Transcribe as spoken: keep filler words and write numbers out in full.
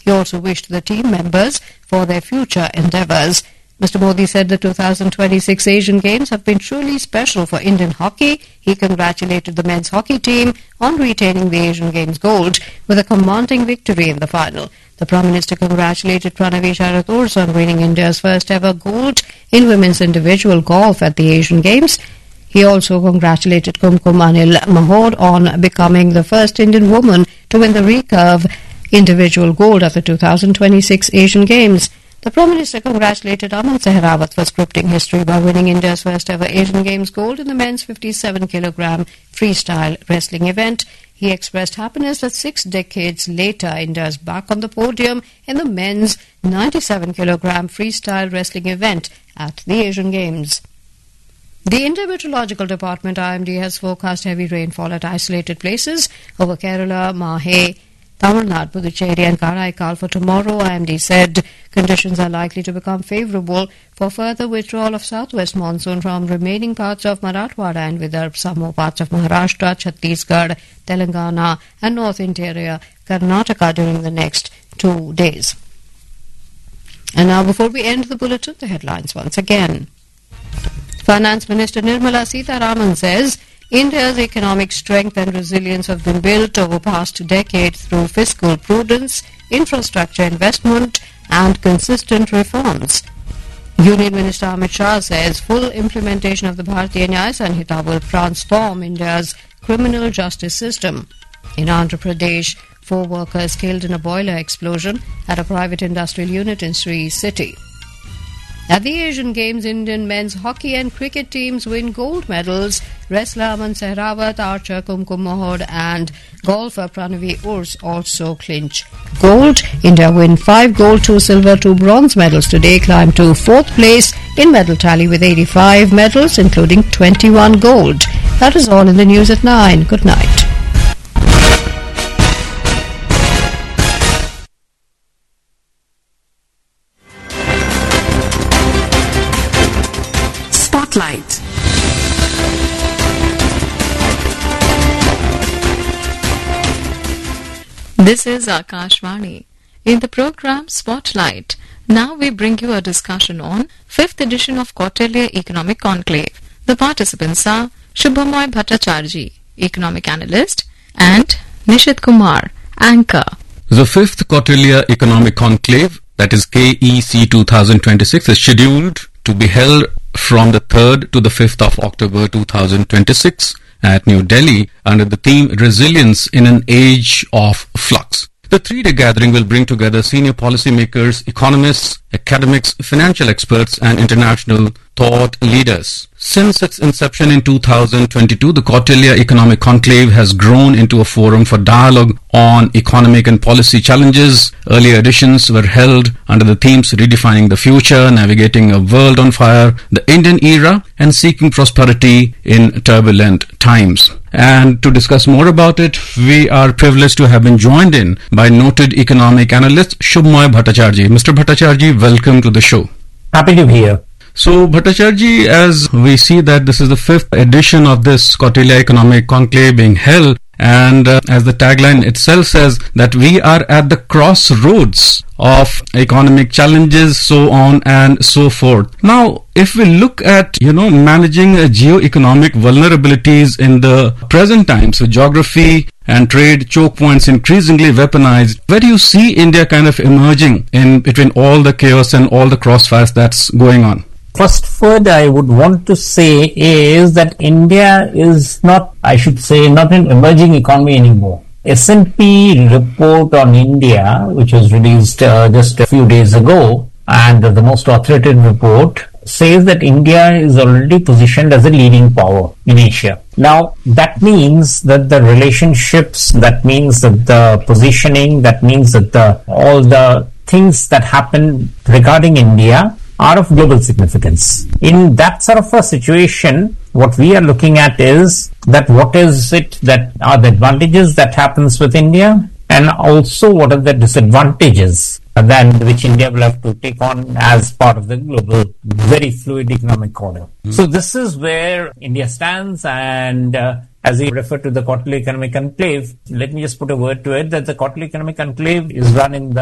He also wished the team members for their future endeavours. Mister Modi said the two thousand twenty-six Asian Games have been truly special for Indian hockey. He congratulated the men's hockey team on retaining the Asian Games gold with a commanding victory in the final. The Prime Minister congratulated Pranavi Sharath on winning India's first ever gold in women's individual golf at the Asian Games. He also congratulated Kumkum Anil Mahod on becoming the first Indian woman to win the recurve individual gold at the two thousand twenty-six Asian Games. The Prime Minister congratulated Aman Sehrawat for scripting history by winning India's first ever Asian Games gold in the men's fifty-seven kilogram freestyle wrestling event. He expressed happiness that six decades later India is back on the podium in the men's ninety-seven kilogram freestyle wrestling event at the Asian Games. The India Meteorological Department I M D has forecast heavy rainfall at isolated places over Kerala, Mahe, Tamil Nadu, Puducherry and Karaikal for tomorrow. I M D said conditions are likely to become favourable for further withdrawal of southwest monsoon from remaining parts of Marathwada and Vidarbha, some more parts of Maharashtra, Chhattisgarh, Telangana and North Interior Karnataka during the next two days. And now, before we end the bulletin, the headlines once again. Finance Minister Nirmala Sitharaman says India's economic strength and resilience have been built over past decade through fiscal prudence, infrastructure investment and consistent reforms. Union Minister Amit Shah says full implementation of the Bharatiya Nyaya Sanhita will transform India's criminal justice system. In Andhra Pradesh, four workers killed in a boiler explosion at a private industrial unit in Sri City. At the Asian Games, Indian men's hockey and cricket teams win gold medals. Wrestler Aman Sehrawat, archer Kumkum Mahod and golfer Pranavi Urs also clinch gold. India win five gold, two silver, two bronze medals today, climb to fourth place in medal tally with eighty-five medals, including twenty-one gold. That is all in the news at nine. Good night. Spotlight. This is Akashvani. In the program Spotlight, now we bring you a discussion on fifth edition of Kautilya Economic Conclave. The participants are Shubhamoy Bhattacharjee, Economic Analyst, and Nishit Kumar, Anchor. The fifth Kautilya Economic Conclave, that is K E C twenty twenty-six, is scheduled to be held from the third to the fifth of October two thousand twenty-six at New Delhi under the theme Resilience in an Age of Flux. The three-day gathering will bring together senior policymakers, economists, academics, financial experts and international thought leaders. Since its inception in two thousand twenty-two, the Kautilya Economic Conclave has grown into a forum for dialogue on economic and policy challenges. Earlier editions were held under the themes Redefining the Future, Navigating a World on Fire, The Indian Era, and Seeking Prosperity in Turbulent Times. And to discuss more about it, we are privileged to have been joined in by noted economic analyst Shubhamoy Bhattacharjee. Mister Bhattacharjee, welcome to the show. Happy to be here. So, Bhattacharjee, as we see that this is the fifth edition of this Kautilya Economic Conclave being held, and uh, as the tagline itself says, that we are at the crossroads of economic challenges, so on and so forth. Now, if we look at, you know, managing uh, geo-economic vulnerabilities in the present times, so geography and trade choke points increasingly weaponized, where do you see India kind of emerging in between all the chaos and all the crossfires that's going on? First word I would want to say is that India is not, I should say, not an emerging economy anymore. S and P report on India, which was released uh, just a few days ago, and uh, the most authoritative report, says that India is already positioned as a leading power in Asia. Now, that means that the relationships, that means that the positioning, that means that the all the things that happen regarding India are of global significance. In that sort of a situation, what we are looking at is that what is it that are the advantages that happens with India, and also what are the disadvantages then which India will have to take on as part of the global, very fluid economic order. Mm-hmm. So this is where India stands, and uh, as we refer to the Kautilya Economic Conclave, let me just put a word to it that the Kautilya Economic Conclave is run in the